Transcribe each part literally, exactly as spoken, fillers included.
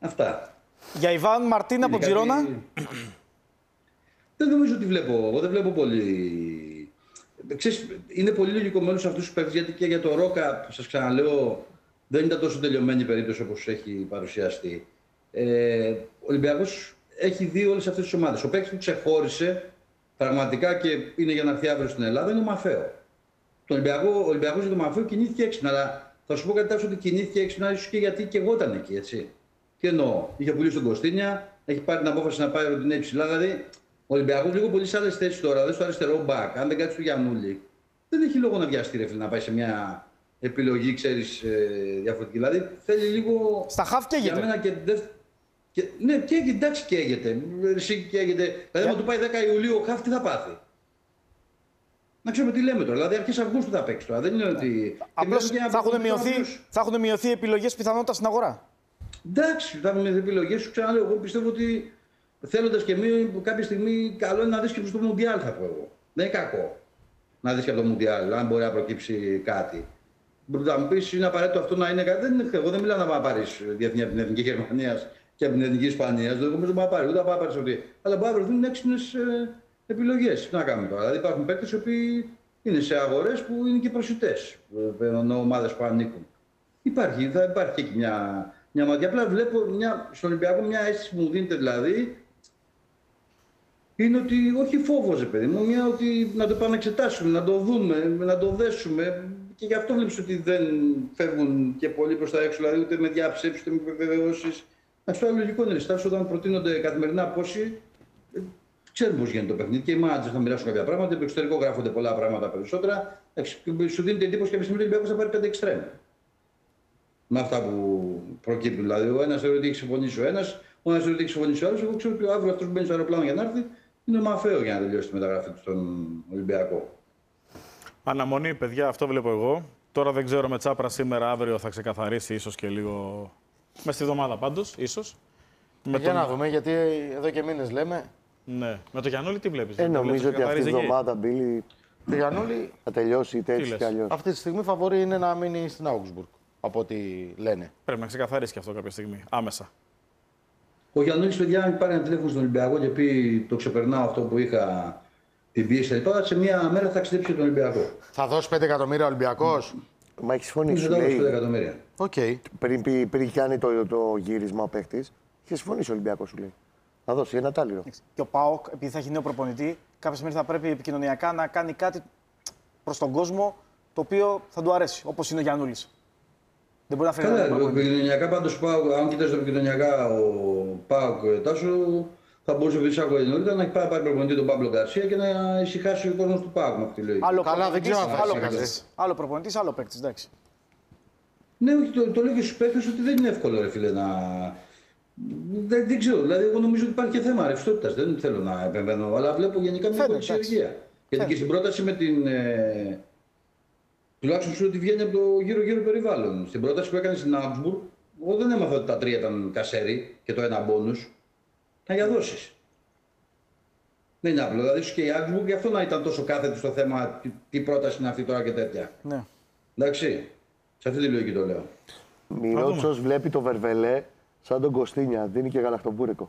Αυτά. Για Ιβάν Μαρτίν από Τζιρόνα. Δεν νομίζω ότι βλέπω. Εγώ δεν βλέπω πολύ. Ξέρεις, είναι πολύ λογικό με όλους αυτούς τους παίκτες, γιατί και για το Ρόκα, σας ξαναλέω, δεν ήταν τόσο τελειωμένη η περίπτωση όπως έχει παρουσιαστεί. Ε, ο Ολυμπιακός έχει δει όλες αυτές τις ομάδες. Ο παίκτης που ξεχώρισε πραγματικά και είναι για να έρθει αύριο στην Ελλάδα είναι ο Μαφαίο. Το Ολυμπιακό, ο Ολυμπιακός για τον Μαφαίο κινήθηκε έξυπνα, αλλά θα σου πω κάτι τέτοιο, ότι κινήθηκε έξυπνα ίσως και γιατί και εγώ ήταν εκεί, έτσι. Τι εννοώ, είχε πουλήσει τον Κωστίνια, έχει πάρει την απόφαση να πάει ροντινέ ψηλά, δηλαδή. Ο Ολυμπιακός λίγο πολύ σε άλλες θέσεις τώρα, δεν στο αριστερό μπακ, αν δεν κάτσει του Γιαννούλη, δεν έχει λόγο να βιαστεί ρε φίλε, να πάει σε μια επιλογή, ξέρεις, διαφορετική. Δηλαδή θέλει λίγο. Στα χαφ καίγεται. Για μένα και δε... και... Ναι, καίγεται, εντάξει, καίγεται. Εσύ καίγεται. Δηλαδή, αν του πάει δέκα Ιουλίου ο χαφ, τι θα πάθει. Να ξέρουμε τι λέμε τώρα. Δηλαδή, αρχές Αυγούστου θα παίξει τώρα. Δεν είναι ότι. Απλώς θα έχουν μειωθεί, θα έχουν μειωθεί επιλογές πιθανότητα στην αγορά. Εντάξει, θα έχουν μειωθεί επιλογές. Σου ξαναλέω, εγώ πιστεύω ότι. Θέλοντας και εμείς, κάποια στιγμή, καλό είναι να δεις και προς το Μουντιάλ, θα πω εγώ. Δεν είναι κακό να δεις και από το Μουντιάλ, αν μπορεί να προκύψει κάτι. Θα μου πεις, είναι απαραίτητο αυτό να είναι κάτι. Δεν είναι, εγώ δεν μιλάω να πάει πάρεις διεθνή από την Εθνική Γερμανία και από την Εθνική Ισπανία. Δεν νομίζω να πάρει, ούτε να πάρει αυτή. Αλλά μπορεί να βρεθούν έξυπνες ε, επιλογές. Τι να κάνουμε τώρα. Δηλαδή υπάρχουν παίκτες οι οποίοι είναι σε αγορές που είναι και προσιτές. Ομάδες που ανήκουν. Υπάρχει, θα υπάρχει εκεί μια, μια ματιά. Απλά βλέπω μια, στον Ολυμπιακό μια αίσθηση που μου δίνεται δηλαδή. Είναι ότι όχι φόβος, παιδί μου, μια ότι να το επανεξετάσουμε, να το δούμε, να το δέσουμε. Και γι' αυτό βλέπεις ότι δεν φεύγουν και πολύ προς τα έξω, δηλαδή ούτε με διάψευσεις, ούτε με επιβεβαιώσεις. Αυτό είναι λογικό, είναι στάσεις όταν προτείνονται καθημερινά πόσοι. Ξέρουν πώς γίνεται το παιχνίδι και οι μάνατζερ θα μοιράσουν κάποια πράγματα. Στο εξωτερικό γράφονται πολλά πράγματα περισσότερα. Σου δίνεται εντύπωση κάποια στιγμή ότι ο Ολυμπιακός θα πάρει πέντε εξτρέμ. Με αυτά που προκύπτουν. Δηλαδή, ο ένας θεωρεί ότι έχει συμφωνήσει ο ένας, ο ένας θεωρεί ότι έχει συμφωνήσει ο άλλος. Εγώ ξέρω ότι αύριο αυτός που μπαίνει στο αεροπλάνο για να έρθει είναι ο Μαφαίο για να τελειώσει τη μεταγραφή του στον Ολυμπιακό. Αναμονή, παιδιά, αυτό βλέπω εγώ. Τώρα δεν ξέρω με Τσάπρα σήμερα, αύριο θα ξεκαθαρίσει ίσως και λίγο. Μες στη εβδομάδα πάντως, ίσως. Με για τον... να δούμε, γιατί εδώ και μήνες λέμε. Ναι. Με το Γιαννούλη τι βλέπεις? Ε, νομίζω ότι αυτή τη εβδομάδα Μπίλη το Γιαννούλη θα τελειώσει είτε έτσι κι αλλιώς. Αυτή τη στιγμή φαβορεί είναι να μείνει στην Augsburg, από ό,τι λένε. Πρέπει να ξεκαθαρίσει και αυτό κάποια στιγμή, άμεσα. Ο Γιαννούλης, παιδιά, αν πάρει ένα τηλέφωνο στον Ολυμπιακό και πει το ξεπερνάω αυτό που είχα την πίεση λοιπά, σε μία μέρα θα ταξιδέψει τον Ολυμπιακό. Θα δώσει πέντε εκατομμύρια Ολυμπιακός. Μα έχει συμφωνήσει. Θα δώσει πέντε εκατομμύρια. Okay. Πριν, πριν κάνει το, το γύρισμα ο παίχτης, είχε συμφωνήσει ο Ολυμπιακός, σου λέει. Θα δώσει ένα τάλιρο. Και ο ΠΑΟΚ, επειδή θα έχει νέο προπονητή, κάποια στιγμή θα πρέπει επικοινωνιακά να κάνει κάτι προς τον κόσμο το οποίο θα του αρέσει, όπως είναι ο Γιαννούλης. Δεν μπορεί να φέρει Καλά, το επικοινωνιακά πάντως, αν κοιτάς το επικοινωνιακά, ο ΠΑΟΚ Τάσο θα μπορούσε να πει νωρίτερα να έχει πάει πάρει προπονητή τον Παύλο Γκαρσία και να ησυχάσει ο κόσμος του ΠΑΟΚ με αυτή τη λογική. Άλλο καλά, δεν ξέρω αν θα ησυχάσει. Άλλο προπονητής, άλλο παίκτης, εντάξει. Ναι, όχι, το, το λέω και στους παίκτες ότι δεν είναι εύκολο, ρε φίλε, να. Δεν, δεν ξέρω, δηλαδή, εγώ νομίζω ότι υπάρχει και θέμα ρευστότητας. Δεν θέλω να επεμβαίνω, αλλά βλέπω γενικά μια πολυσυεργία. Γιατί και στην πρόταση με την. Ε, τουλάχιστον σου ότι βγαίνει από το γύρω-γύρω περιβάλλον. Στην πρόταση που έκανε στην Augsburg, εγώ δεν έμαθα ότι τα τρία ήταν κασέρι και το ένα μπόνους. Να για δώσεις. Δεν είναι απλό. Δηλαδή, ίσως και η Augsburg γι' αυτό να ήταν τόσο κάθετη στο θέμα τι, τι πρόταση είναι αυτή τώρα και τέτοια. Ναι. Εντάξει. Σε αυτή τη λογική το λέω. Μιρότσος βλέπει το Βερβελέ σαν τον Κωστίνια. Δίνει και γαλακτομπούρικο.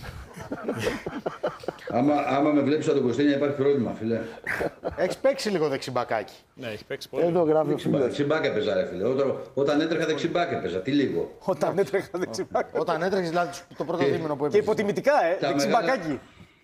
άμα, άμα με βλέπεις σαν τον Κωστίνια υπάρχει πρόβλημα, φίλε. Έχεις παίξει λίγο δεξιμπακάκι. Ναι, έχει παίξει πολύ. Εδώ γράφει ο φίλος. Δεξιμπάκ έπαιζα, ρε φίλε. Όταν, όταν έτρεχα δεξιμπάκ έπαιζα. Τι λίγο. Όταν έτρεχα δεξιμπάκ. Όταν έτρεχες, δηλαδή το πρώτο δίμηνο που Και έπαιζες. υποτιμητικά, ε, δεξιμπακάκι.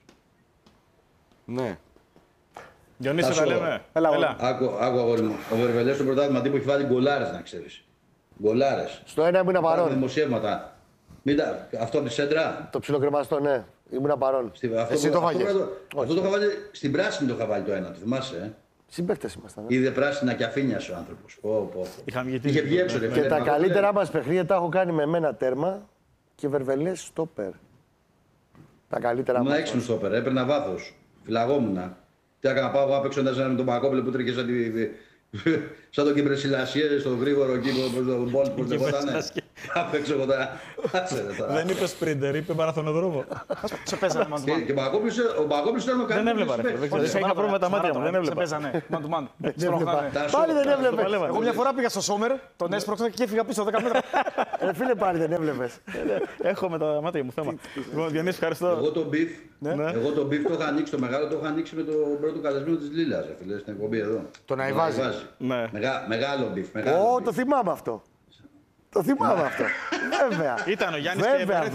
Ναι. Διονύση, τα λέμε. Έλα, Έλα. Άκου, άκου αγόρι μου. Ο Βερβελές στο πρωτάθλημα τύπου έχει βάλει γκολάρες, να ξέρεις. Γκολάρες. Στο ένα ήμουν Υπάρχουν παρόν. δημοσιεύματα. Μην τα... Αυτό από τη Σέντρα. Το ψιλοκρεμαστό, ναι. Ήμουν παρόν. Στη... Αυτό, Εσύ το βάγες. Αυτό, αυτό το είχα βάλει. Στην πράσινη το είχα βάλει το ένα, το θυμάσαι. Ε? Συμπαίκτες ήμασταν. Ε. Είδε πράσινα και αφήνιασε ο άνθρωπος. Πω, πω. Είχαν βγει Είχε βγει έξω, ρε Και φίλε. τα Μα καλύτερά μας παιχνίδια τα έχω κάνει με μένα τέρμα και Βερβελές στόπερ. Τα καλύτερα Ήμουν μας. έξυπνο στόπερ, έπαιρνα βάθος. Φυλαγόμουνα. Τι έκανα, πάω απ' έξω με τον Πακόπουλο που τρέχει σαν τη, Σαν τον Κυπρεσιλασίε, στον γρήγορο κύπρο, τον Μπόλτ που λεγότανε. Απ' έξω από τα. Άσε ρε τώρα. Δεν είπε σπρίντερ, είπε μαραθωνοδρόμο. Σε παίζανε man to man. Και ο Παπακόπουλος ήταν ο Δεν καλύτερος. έβλεπα, ρε. παίκτης. Δεν ξέρω, είχα ένα πρόβλημα με τα μάτια μου. Δεν Σε έβλεπα. παίζανε man to man. Σπρώχνανε. Τα Πάλι σο- δεν τα- έβλεπες. το- Εγώ μια φορά πήγα στο Σόμερ, τον έσπρωξα και έφυγα πίσω δέκα μέτρα. Ρε φίλε, πάλι δεν έβλεπε. Έχω με τα μάτια μου θέμα. Λοιπόν, Διονύση, ευχαριστώ. Εγώ το μπιφ, Ναι. εγώ το μπιφ το είχα ανοίξει, το μεγάλο το είχα ανοίξει με τον πρώτο καλεσμένο της Λίλας, ρε φίλε, στην εκπομπή εδώ. Τον Αϊβάζη. Ναι. Μεγά- Μεγάλο μπιφ, μεγάλο Ω, μπιφ. το θυμάμαι αυτό. Το θυμάμαι αυτό. Βέβαια. Ήταν ο Γιάννης και Βέβαια, Μπερέτη.